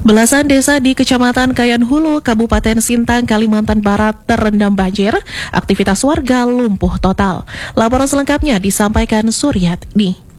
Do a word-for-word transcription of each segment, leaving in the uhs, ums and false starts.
Belasan desa di Kecamatan Kayan Hulu, Kabupaten Sintang, Kalimantan Barat terendam banjir, aktivitas warga lumpuh total. Laporan selengkapnya disampaikan Suryatni.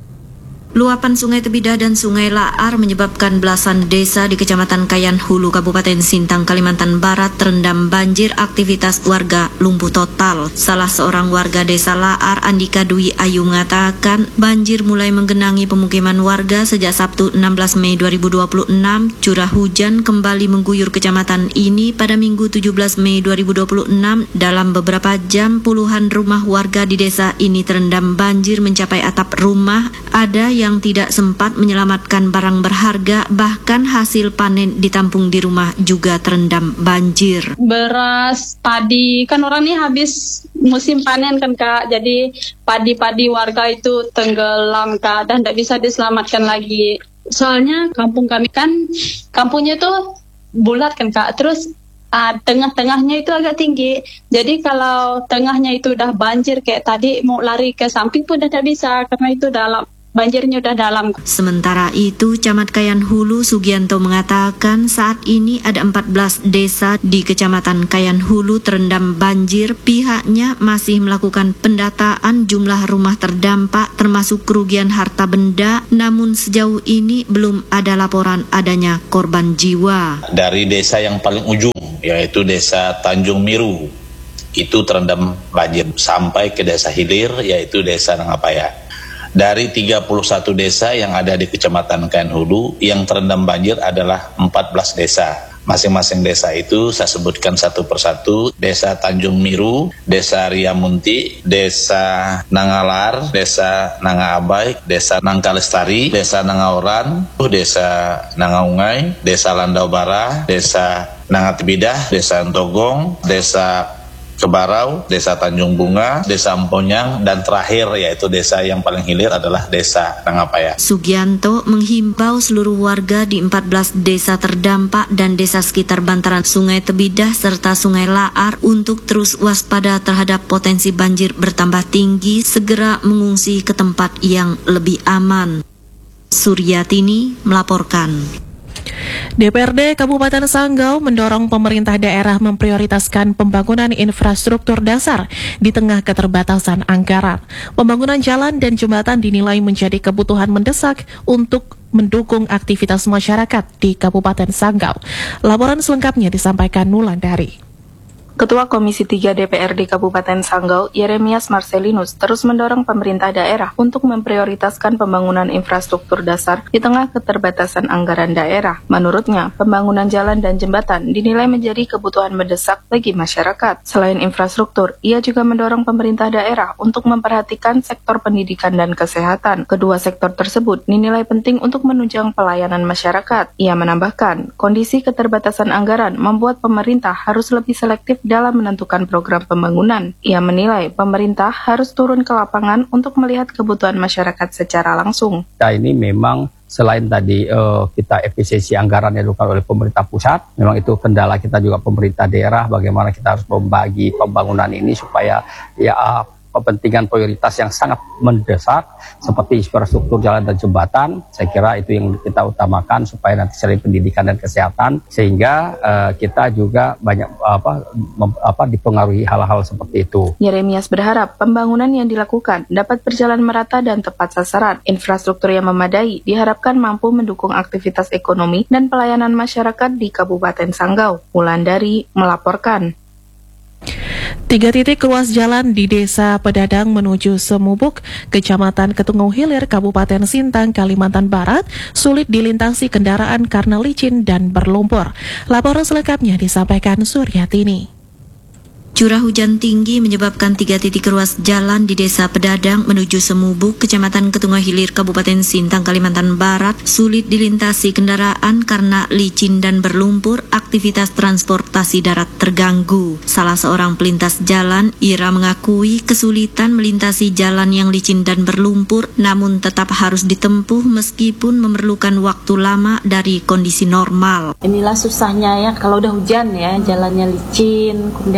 Luapan Sungai Tebidah dan Sungai Laar menyebabkan belasan desa di Kecamatan Kayan Hulu, Kabupaten Sintang, Kalimantan Barat terendam banjir, aktivitas warga lumpuh total. Salah seorang warga desa Laar, Andika Dwi Ayu, mengatakan banjir mulai menggenangi pemukiman warga sejak Sabtu enam belas Mei dua ribu dua puluh enam. Curah hujan kembali mengguyur kecamatan ini pada Minggu tujuh belas Mei dua ribu dua puluh enam. Dalam beberapa jam, puluhan rumah warga di desa ini terendam banjir mencapai atap rumah. Ada yang yang tidak sempat menyelamatkan barang berharga, bahkan hasil panen ditampung di rumah juga terendam banjir. Beras, padi, kan orang ini habis musim panen kan Kak, jadi padi-padi warga itu tenggelam Kak, dan tidak bisa diselamatkan lagi. Soalnya kampung kami kan, kampungnya itu bulat kan Kak, terus Uh, tengah-tengahnya itu agak tinggi. Jadi kalau tengahnya itu udah banjir kayak tadi, mau lari ke samping pun udah tidak bisa karena itu dalam. Banjirnya udah dalam. Sementara itu, Camat Kayan Hulu Sugianto mengatakan saat ini ada empat belas desa di Kecamatan Kayan Hulu terendam banjir. Pihaknya masih melakukan pendataan jumlah rumah terdampak termasuk kerugian harta benda, namun sejauh ini belum ada laporan adanya korban jiwa. Dari desa yang paling ujung, yaitu desa Tanjung Miru, itu terendam banjir sampai ke desa hilir, yaitu desa Nangapaya. Dari tiga puluh satu desa yang ada di Kecamatan Kayan Hulu, yang terendam banjir adalah empat belas desa. Masing-masing desa itu saya sebutkan satu persatu. Desa Tanjung Miru, Desa Riamunti, Desa Nangalar, Desa Nangaabay, Desa Nangkalestari, Desa Nangaoran, Desa Nangaungai, Desa Landau Bara, Desa Nangatebidah, Desa Entogong, Desa Kebarau, Desa Tanjung Bunga, Desa Emponyang, dan terakhir yaitu desa yang paling hilir adalah Desa Nangapaya. Sugianto menghimbau seluruh warga di empat belas desa terdampak dan desa sekitar bantaran Sungai Tebidah serta Sungai Laar untuk terus waspada terhadap potensi banjir bertambah tinggi, segera mengungsi ke tempat yang lebih aman. Suryatini melaporkan. D P R D Kabupaten Sanggau mendorong pemerintah daerah memprioritaskan pembangunan infrastruktur dasar di tengah keterbatasan anggaran. Pembangunan jalan dan jembatan dinilai menjadi kebutuhan mendesak untuk mendukung aktivitas masyarakat di Kabupaten Sanggau. Laporan selengkapnya disampaikan Nulandari. Ketua Komisi tiga D P R D Kabupaten Sanggau, Yeremias Marcelinus, terus mendorong pemerintah daerah untuk memprioritaskan pembangunan infrastruktur dasar di tengah keterbatasan anggaran daerah. Menurutnya, pembangunan jalan dan jembatan dinilai menjadi kebutuhan mendesak bagi masyarakat. Selain infrastruktur, ia juga mendorong pemerintah daerah untuk memperhatikan sektor pendidikan dan kesehatan. Kedua sektor tersebut dinilai penting untuk menunjang pelayanan masyarakat. Ia menambahkan, kondisi keterbatasan anggaran membuat pemerintah harus lebih selektif dalam menentukan program pembangunan. Ia menilai pemerintah harus turun ke lapangan untuk melihat kebutuhan masyarakat secara langsung. Nah, ini memang selain tadi uh, kita efisiensi anggaran yang dilakukan oleh pemerintah pusat, memang itu kendala kita juga pemerintah daerah, bagaimana kita harus membagi pembangunan ini supaya ya uh, kepentingan prioritas yang sangat mendesak seperti infrastruktur jalan dan jembatan. Saya kira itu yang kita utamakan supaya nanti selain pendidikan dan kesehatan, sehingga uh, kita juga banyak apa, mem, apa dipengaruhi hal-hal seperti itu. Yeremias berharap pembangunan yang dilakukan dapat berjalan merata dan tepat sasaran. Infrastruktur yang memadai diharapkan mampu mendukung aktivitas ekonomi dan pelayanan masyarakat di Kabupaten Sanggau. Wulandari melaporkan. Tiga titik ruas jalan di Desa Pedadang menuju Semubuk, Kecamatan Ketungau Hilir, Kabupaten Sintang, Kalimantan Barat, sulit dilintasi kendaraan karena licin dan berlumpur. Laporan selengkapnya disampaikan Suryatini. Curah hujan tinggi menyebabkan tiga titik ruas jalan di Desa Pedadang menuju Semubuk, Kecamatan Ketungau Hilir, Kabupaten Sintang, Kalimantan Barat, sulit dilintasi kendaraan karena licin dan berlumpur. Aktivitas transportasi darat terganggu. Salah seorang pelintas jalan, Ira, mengakui kesulitan melintasi jalan yang licin dan berlumpur, namun tetap harus ditempuh meskipun memerlukan waktu lama dari kondisi normal. Inilah susahnya ya, kalau udah hujan ya, jalannya licin, kemudian lumpur.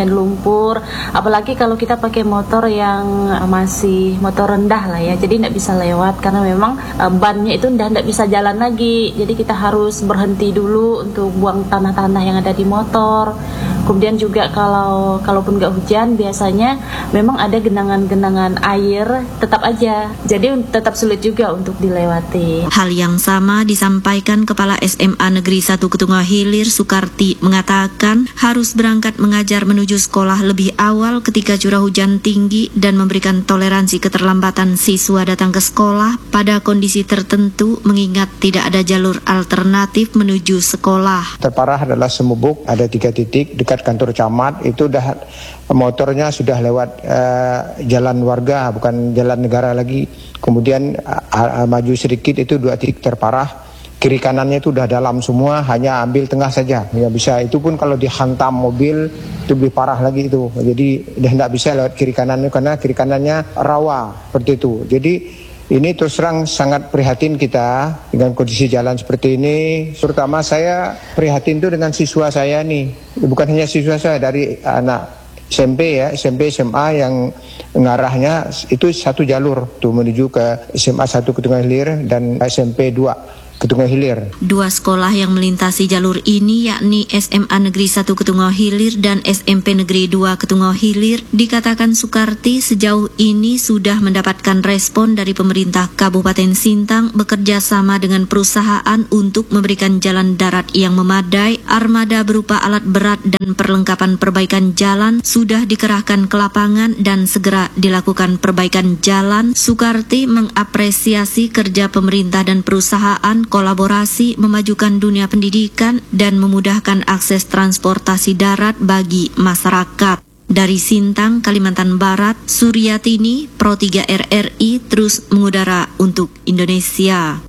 lumpur, apalagi kalau kita pakai motor yang masih motor rendah lah ya, jadi tidak bisa lewat karena memang uh, bannya itu udah tidak bisa jalan lagi, jadi kita harus berhenti dulu untuk buang tanah-tanah yang ada di motor. Kemudian juga kalau kalaupun nggak hujan biasanya memang ada genangan-genangan air tetap aja, jadi tetap sulit juga untuk dilewati. Hal yang sama disampaikan Kepala S M A Negeri satu Ketunggal Hilir Sukarti mengatakan harus berangkat mengajar menuju sekolah lebih awal ketika curah hujan tinggi dan memberikan toleransi keterlambatan siswa datang ke sekolah pada kondisi tertentu mengingat tidak ada jalur alternatif menuju sekolah. Terparah adalah Semubuk, ada tiga titik dekat kantor camat, itu udah motornya sudah lewat uh, jalan warga bukan jalan negara lagi. Kemudian uh, uh, maju sedikit itu dua titik terparah, kiri kanannya itu udah dalam semua, hanya ambil tengah saja ya bisa, itu pun kalau dihantam mobil itu lebih parah lagi itu, jadi udah tidak bisa lewat kiri kanannya karena kiri kanannya rawa seperti itu. Jadi ini terus terang sangat prihatin kita dengan kondisi jalan seperti ini. Terutama saya prihatin itu dengan siswa saya nih. Bukan hanya siswa saya, dari anak S M P ya, S M P S M A yang ngarahnya itu satu jalur tuh menuju ke S M A satu Ketunggal Hilir dan S M P dua Ketunggal Hilir. Dua sekolah yang melintasi jalur ini yakni S M A Negeri satu Ketunggal Hilir dan S M P Negeri dua Ketunggal Hilir, dikatakan Sukarti sejauh ini sudah mendapatkan respon dari pemerintah Kabupaten Sintang bekerja sama dengan perusahaan untuk memberikan jalan darat yang memadai. Armada berupa alat berat dan perlengkapan perbaikan jalan sudah dikerahkan ke lapangan dan segera dilakukan perbaikan jalan. Sukarti mengapresiasi kerja pemerintah dan perusahaan kolaborasi memajukan dunia pendidikan dan memudahkan akses transportasi darat bagi masyarakat. Dari Sintang, Kalimantan Barat, Suryatini, Pro tiga R R I terus mengudara untuk Indonesia.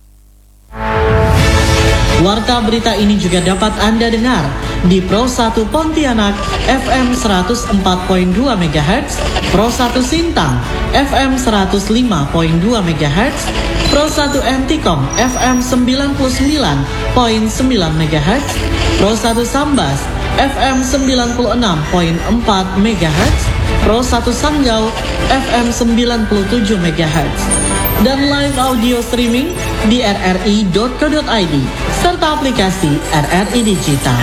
Warta berita ini juga dapat Anda dengar di Pro satu Pontianak F M seratus empat koma dua megahertz, Pro satu Sintang F M seratus lima koma dua megahertz, Pro satu Antikom F M sembilan puluh sembilan koma sembilan megahertz, Pro satu Sambas F M sembilan puluh enam koma empat megahertz, Pro satu Sanggau F M sembilan puluh tujuh megahertz, dan live audio streaming di r r i dot co dot i d serta aplikasi R R I Digital.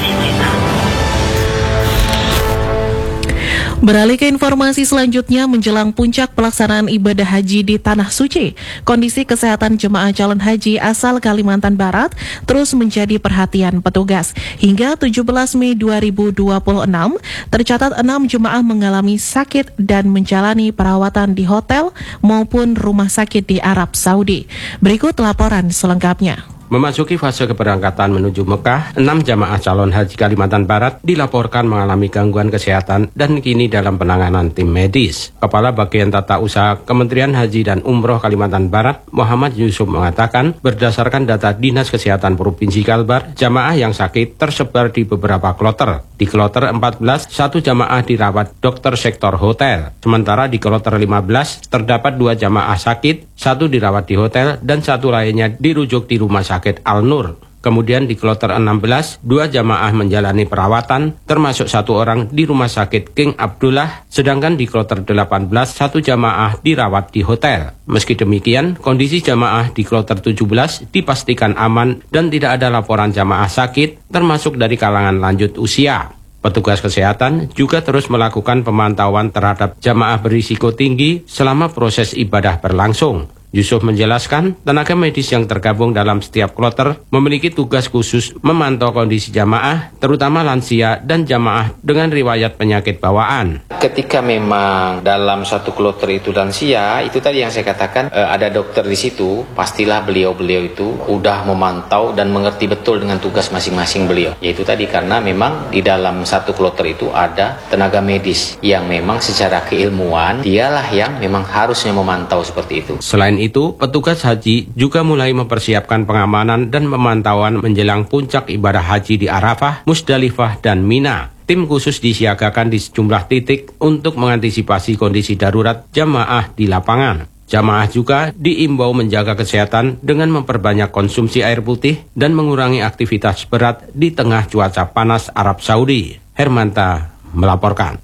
Beralih ke informasi selanjutnya, menjelang puncak pelaksanaan ibadah haji di Tanah Suci, kondisi kesehatan jemaah calon haji asal Kalimantan Barat terus menjadi perhatian petugas. Hingga tujuh belas Mei dua ribu dua puluh enam, tercatat enam jemaah mengalami sakit dan menjalani perawatan di hotel maupun rumah sakit di Arab Saudi. Berikut laporan selengkapnya. Memasuki fase keberangkatan menuju Mekah, enam jamaah calon haji Kalimantan Barat dilaporkan mengalami gangguan kesehatan dan kini dalam penanganan tim medis. Kepala Bagian Tata Usaha Kementerian Haji dan Umroh Kalimantan Barat, Muhammad Yusuf mengatakan, berdasarkan data Dinas Kesehatan Provinsi Kalbar, jamaah yang sakit tersebar di beberapa kloter. Di kloter empat belas, satu jamaah dirawat dokter sektor hotel. Sementara di kloter lima belas, terdapat dua jamaah sakit, satu dirawat di hotel dan satu lainnya dirujuk di rumah sakit Sakit Al-Nur. Kemudian di kloter enam belas, dua jamaah menjalani perawatan, termasuk satu orang di Rumah Sakit King Abdullah, sedangkan di kloter delapan belas, satu jamaah dirawat di hotel. Meski demikian, kondisi jamaah di kloter tujuh belas dipastikan aman dan tidak ada laporan jamaah sakit, termasuk dari kalangan lanjut usia. Petugas kesehatan juga terus melakukan pemantauan terhadap jamaah berisiko tinggi selama proses ibadah berlangsung. Yusuf menjelaskan, tenaga medis yang tergabung dalam setiap kloter memiliki tugas khusus memantau kondisi jamaah, terutama lansia dan jamaah dengan riwayat penyakit bawaan. Ketika memang dalam satu kloter itu lansia, itu tadi yang saya katakan, eh, ada dokter di situ, pastilah beliau-beliau itu udah memantau dan mengerti betul dengan tugas masing-masing beliau. Yaitu tadi karena memang di dalam satu kloter itu ada tenaga medis yang memang secara keilmuan dialah yang memang harusnya memantau seperti itu. Selain itu, petugas haji juga mulai mempersiapkan pengamanan dan pemantauan menjelang puncak ibadah haji di Arafah, Musdalifah, dan Mina. Tim khusus disiagakan di sejumlah titik untuk mengantisipasi kondisi darurat jamaah di lapangan. Jamaah juga diimbau menjaga kesehatan dengan memperbanyak konsumsi air putih dan mengurangi aktivitas berat di tengah cuaca panas Arab Saudi. Hermanta melaporkan.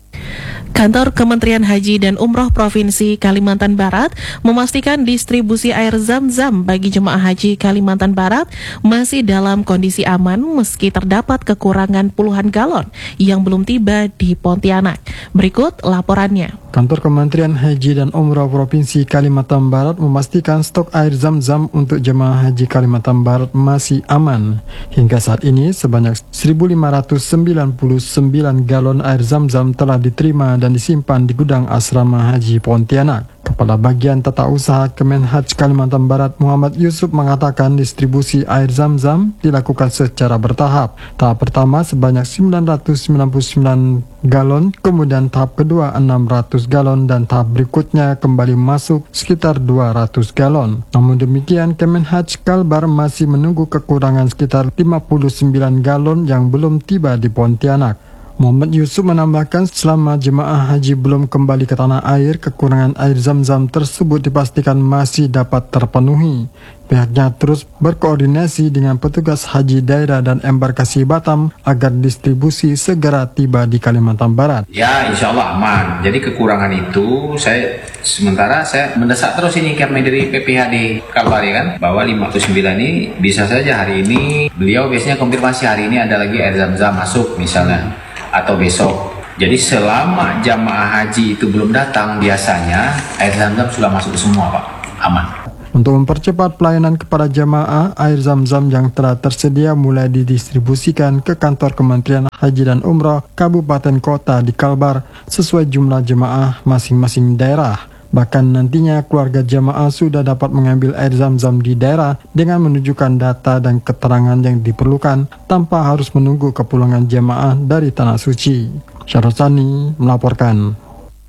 Kantor Kementerian Haji dan Umroh Provinsi Kalimantan Barat memastikan distribusi air zam-zam bagi jemaah haji Kalimantan Barat masih dalam kondisi aman meski terdapat kekurangan puluhan galon yang belum tiba di Pontianak. Berikut laporannya. Kantor Kementerian Haji dan Umroh Provinsi Kalimantan Barat memastikan stok air zam-zam untuk jemaah haji Kalimantan Barat masih aman. Hingga saat ini sebanyak seribu lima ratus sembilan puluh sembilan galon air zam-zam telah diterima dan disimpan di gudang asrama haji Pontianak. Kepala Bagian Tata Usaha Kemenhaj Kalimantan Barat Muhammad Yusuf mengatakan distribusi air zam-zam dilakukan secara bertahap. Tahap pertama sebanyak sembilan ratus sembilan puluh sembilan galon, kemudian tahap kedua enam ratus galon dan tahap berikutnya kembali masuk sekitar dua ratus galon. Namun demikian, Kemenhaj Kalbar masih menunggu kekurangan sekitar lima puluh sembilan galon yang belum tiba di Pontianak. Muhammad Yusuf menambahkan selama jemaah haji belum kembali ke tanah air, kekurangan air zam-zam tersebut dipastikan masih dapat terpenuhi. Pihaknya terus berkoordinasi dengan petugas haji daerah dan embarkasi Batam agar distribusi segera tiba di Kalimantan Barat. Ya, insya Allah aman. Jadi kekurangan itu saya sementara saya mendesak terus ini kami dari P P H D Kalbar kan, bahwa lima puluh sembilan ini bisa saja hari ini beliau biasanya konfirmasi hari ini ada lagi air zam-zam masuk misalnya, atau besok. Jadi selama jamaah haji itu belum datang, biasanya air zam-zam sudah masuk semua, Pak. Aman. Untuk mempercepat pelayanan kepada jamaah, air zam-zam yang telah tersedia mulai didistribusikan ke kantor Kementerian Haji dan Umroh Kabupaten Kota di Kalbar sesuai jumlah jemaah masing-masing daerah. Bahkan nantinya keluarga jamaah sudah dapat mengambil air zam-zam di daerah dengan menunjukkan data dan keterangan yang diperlukan tanpa harus menunggu kepulangan jamaah dari Tanah Suci. Syarosani melaporkan.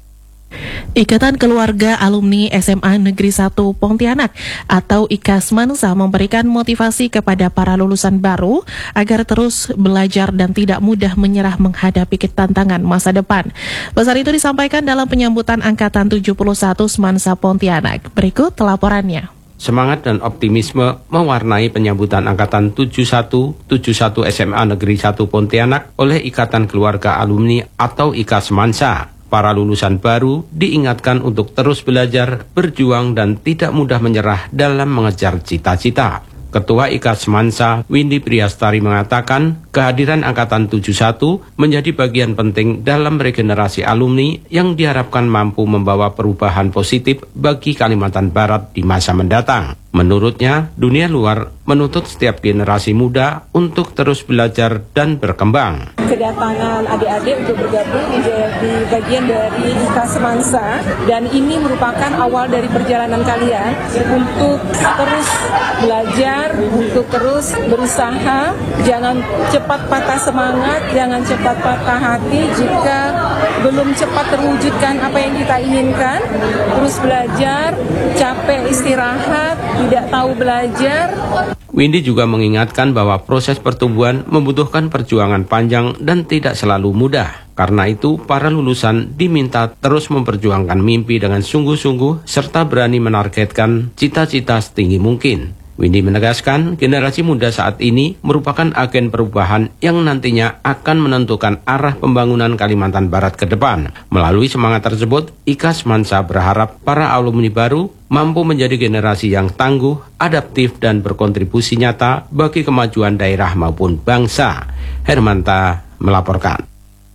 Ikatan Keluarga Alumni S M A Negeri satu Pontianak atau Ikasmansa memberikan motivasi kepada para lulusan baru agar terus belajar dan tidak mudah menyerah menghadapi tantangan masa depan. Pesan itu disampaikan dalam penyambutan Angkatan tujuh puluh satu Semansa Pontianak. Berikut laporannya. Semangat dan optimisme mewarnai penyambutan Angkatan tujuh puluh satu tujuh puluh satu S M A Negeri satu Pontianak oleh Ikatan Keluarga Alumni atau Ikasmansa. Para lulusan baru diingatkan untuk terus belajar, berjuang, dan tidak mudah menyerah dalam mengejar cita-cita. Ketua Ikasmansa, Windy Priastari mengatakan, kehadiran Angkatan tujuh puluh satu menjadi bagian penting dalam regenerasi alumni yang diharapkan mampu membawa perubahan positif bagi Kalimantan Barat di masa mendatang. Menurutnya, dunia luar menuntut setiap generasi muda untuk terus belajar dan berkembang. Kedatangan adik-adik untuk bergabung menjadi bagian dari Ikasmansa, dan ini merupakan awal dari perjalanan kalian untuk terus belajar, untuk terus berusaha. Jangan cepat patah semangat, jangan cepat patah hati jika belum cepat terwujudkan apa yang kita inginkan. Terus belajar, capek istirahat, tidak tahu belajar. Windy juga mengingatkan bahwa proses pertumbuhan membutuhkan perjuangan panjang dan tidak selalu mudah. Karena itu, para lulusan diminta terus memperjuangkan mimpi dengan sungguh-sungguh serta berani menargetkan cita-cita setinggi mungkin. Windy menegaskan, generasi muda saat ini merupakan agen perubahan yang nantinya akan menentukan arah pembangunan Kalimantan Barat ke depan. Melalui semangat tersebut, Ikasmansa berharap para alumni baru mampu menjadi generasi yang tangguh, adaptif, dan berkontribusi nyata bagi kemajuan daerah maupun bangsa. Hermanta melaporkan.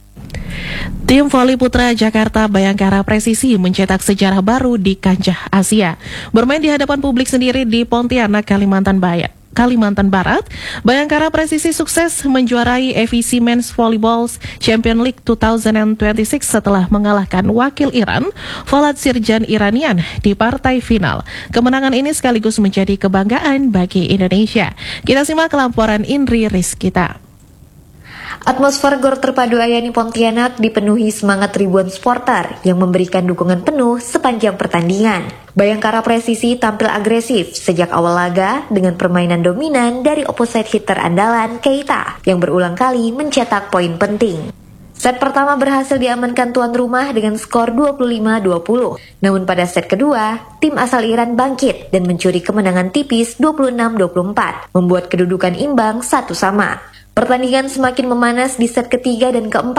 Tim voli putra Jakarta Bayangkara Presisi mencetak sejarah baru di kancah Asia. Bermain di hadapan publik sendiri di Pontianak, Kalimantan Barat. Kalimantan Barat, Bayangkara Presisi sukses menjuarai A V C Men's Volleyball Champion League dua ribu dua puluh enam setelah mengalahkan wakil Iran, Volad Sirjan Iranian, di partai final. Kemenangan ini sekaligus menjadi kebanggaan bagi Indonesia. Kita simak laporan Indri Rizkita. Atmosfer Gor Terpadu Ayani Pontianak dipenuhi semangat ribuan supporter yang memberikan dukungan penuh sepanjang pertandingan. Bayangkara Presisi tampil agresif sejak awal laga dengan permainan dominan dari opposite hitter andalan Keita yang berulang kali mencetak poin penting. Set pertama berhasil diamankan tuan rumah dengan skor dua puluh lima dua puluh. Namun pada set kedua, tim asal Iran bangkit dan mencuri kemenangan tipis dua puluh enam dua puluh empat, membuat kedudukan imbang satu sama. Pertandingan semakin memanas di set ketiga dan keempat.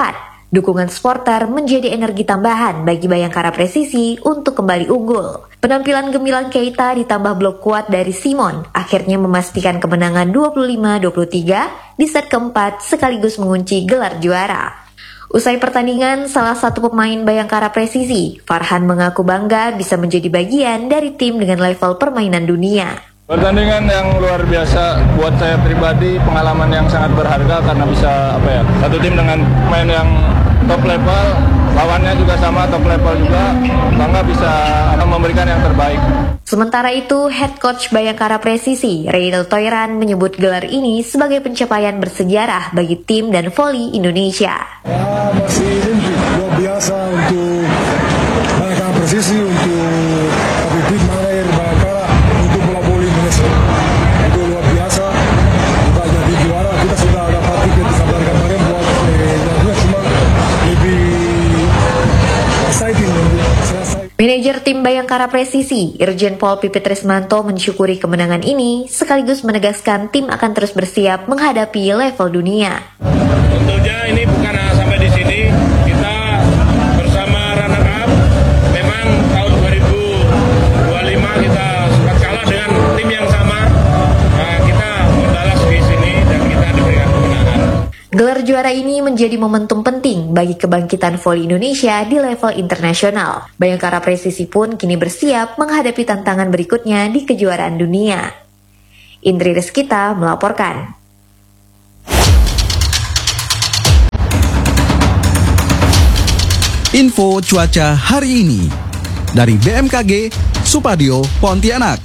Dukungan supporter menjadi energi tambahan bagi Bayangkara Presisi untuk kembali unggul. Penampilan gemilang Keita ditambah blok kuat dari Simon akhirnya memastikan kemenangan dua puluh lima dua puluh tiga di set keempat sekaligus mengunci gelar juara. Usai pertandingan, salah satu pemain Bayangkara Presisi, Farhan, mengaku bangga bisa menjadi bagian dari tim dengan level permainan dunia. Pertandingan yang luar biasa buat saya pribadi, pengalaman yang sangat berharga karena bisa apa ya, satu tim dengan main yang top level, lawannya juga sama top level juga, bangga bisa memberikan yang terbaik. Sementara itu, head coach Bayangkara Presisi, Reynel Toiran, menyebut gelar ini sebagai pencapaian bersejarah bagi tim dan voli Indonesia. Ya, masih mimpi luar biasa untuk Bayangkara Presisi, untuk tim manajer Bayangkara, untuk bola voli Indonesia. Itu luar biasa. Kita jadi juara, kita sudah dapat tiket di Sablar kemarin buat eh, cuma lebih exciting. Manajer tim Bayangkara Presisi, Irjen Pol Pipit Rismanto, mensyukuri kemenangan ini sekaligus menegaskan tim akan terus bersiap menghadapi level dunia. Tentunya ini bukan sampai di sini, kita bersama runner up. Memang tahun dua ribu dua puluh lima kita sempat kalah dengan tim yang sama. Nah, kita membalas di sini dan kita diberikan kemenangan. Gelar juara ini menjadi momentum penting bagi kebangkitan voli Indonesia di level internasional. Bayangkara Presisi pun kini bersiap menghadapi tantangan berikutnya di kejuaraan dunia. Indri Rizkita melaporkan. Info cuaca hari ini dari B M K G Supadio Pontianak.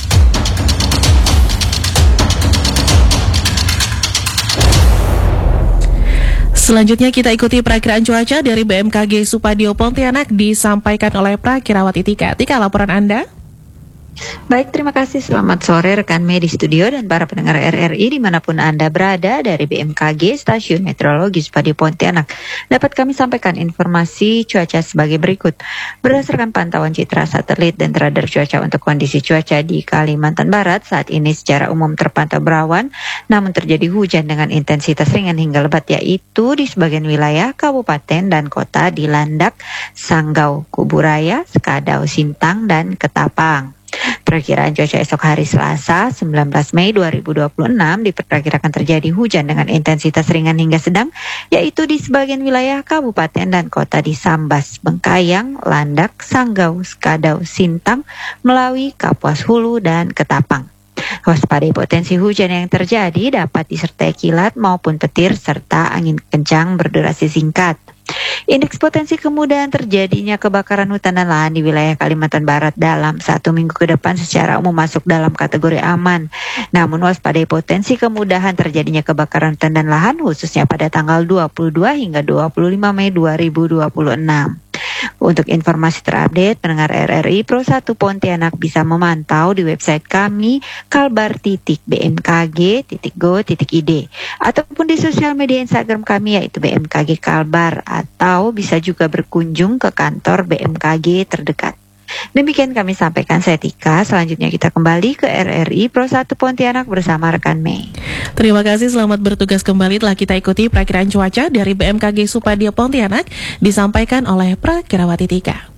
Selanjutnya kita ikuti perakiraan cuaca dari B M K G Supadio Pontianak disampaikan oleh Prakirawati Tika. Tika, laporan Anda. Baik, terima kasih. Selamat sore rekan media studio dan para pendengar R R I dimanapun Anda berada. Dari B M K G Stasiun Meteorologi Supadio Pontianak dapat kami sampaikan informasi cuaca sebagai berikut. Berdasarkan pantauan citra satelit dan radar cuaca untuk kondisi cuaca di Kalimantan Barat, saat ini secara umum terpantau berawan, namun terjadi hujan dengan intensitas ringan hingga lebat, yaitu di sebagian wilayah kabupaten dan kota di Landak, Sanggau, Kuburaya, Sekadau, Sintang, dan Ketapang. Perkiraan cuaca esok hari Selasa sembilan belas Mei dua ribu dua puluh enam diperkirakan terjadi hujan dengan intensitas ringan hingga sedang, yaitu di sebagian wilayah kabupaten dan kota di Sambas, Bengkayang, Landak, Sanggau, Sekadau, Sintang, Melawi, Kapuas Hulu, dan Ketapang. Waspadai potensi hujan yang terjadi dapat disertai kilat maupun petir serta angin kencang berdurasi singkat. Indeks potensi kemudahan terjadinya kebakaran hutan dan lahan di wilayah Kalimantan Barat dalam satu minggu ke depan secara umum masuk dalam kategori aman. Namun waspadai potensi kemudahan terjadinya kebakaran hutan dan lahan khususnya pada tanggal dua puluh dua hingga dua puluh lima Mei dua ribu dua puluh enam. Untuk informasi terupdate, pendengar R R I Pro satu Pontianak bisa memantau di website kami kalbar titik b m k g titik go titik i d ataupun di sosial media Instagram kami yaitu B M K G Kalbar, atau bisa juga berkunjung ke kantor B M K G terdekat. Demikian kami sampaikan, saya Tika. Selanjutnya kita kembali ke R R I Pro satu Pontianak bersama rekan Mei. Terima kasih, selamat bertugas kembali. Telah kita ikuti perakiraan cuaca dari B M K G Supadio Pontianak disampaikan oleh Prakirawati Tika.